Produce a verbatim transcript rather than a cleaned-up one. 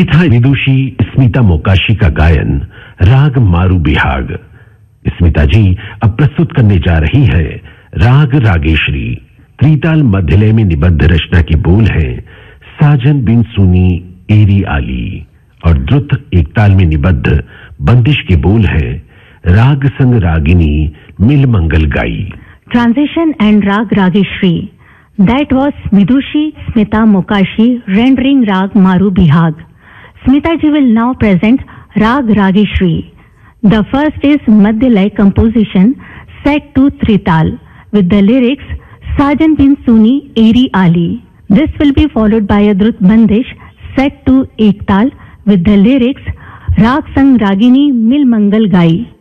ये था विदुषी स्मिता मोकाशी का गायन राग मारू बिहाग। स्मिता जी अब प्रस्तुत करने जा रही है राग रागेश्वरी। त्रिताल मध्यलय में निबद्ध रचना के बोल हैं साजन बिन सुनी एरी आली, और द्रुत एक ताल में निबद्ध बंदिश के बोल हैं राग संग रागिनी मिल मंगल गाई। Transition and Rag Rageshri. That was Vidushi Smita Mokashi rendering Rag Maru Bihag. Smita ji will now present Rag Rageshri. The first is Madhyalay composition set to Trital with the lyrics Sajan bin Suni Eri Ali. This will be followed by a Drut Bandish set to Ektal with the lyrics Rag Sang Ragini Mil Mangal Gai.